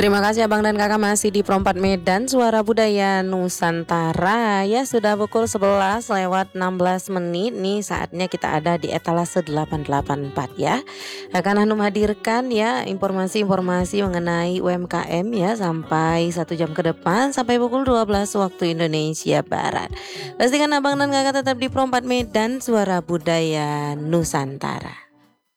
Terima kasih Abang dan Kakak masih di Perempat Medan Suara Budaya Nusantara. Ya sudah pukul 11 lewat 16 menit nih, saatnya kita ada di etalase 884 ya. Akan Hanum hadirkan ya informasi-informasi mengenai UMKM ya sampai 1 jam ke depan, sampai pukul 12 waktu Indonesia Barat. Pastikan Abang dan Kakak tetap di Perempat Medan Suara Budaya Nusantara.